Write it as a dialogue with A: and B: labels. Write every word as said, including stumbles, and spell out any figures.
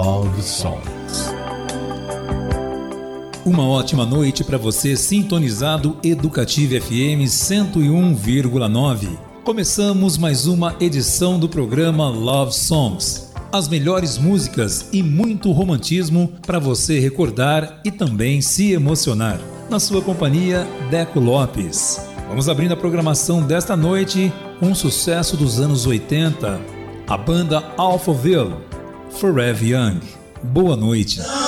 A: Love Songs.
B: Uma ótima noite para você sintonizado Educativa F M cento e um vírgula nove. Começamos mais uma edição do programa Love Songs. As melhores músicas e muito romantismo para você recordar e também se emocionar. Na sua companhia, Deco Lopes. Vamos abrindo a programação desta noite com um sucesso dos anos oitenta. A banda Alphaville, Forever Young. Boa noite.